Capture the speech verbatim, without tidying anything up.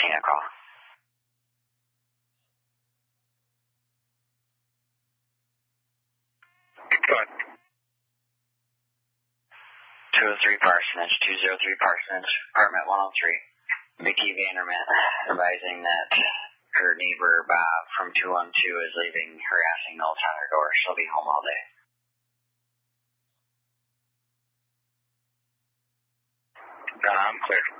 returning a call. Good. two oh three Parsonage, two oh three Parsonage, apartment one oh three. Vicki Vanderman advising that her neighbor Bob from two one two is leaving harassing notes on her door. She'll be home all day. Uh, I'm clear.